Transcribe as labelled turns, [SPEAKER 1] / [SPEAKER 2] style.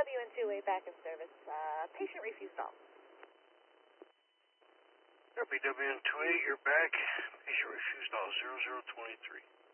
[SPEAKER 1] WN2A back in service. Patient refused all.
[SPEAKER 2] WN2A, you're back. Patient refused all 0023.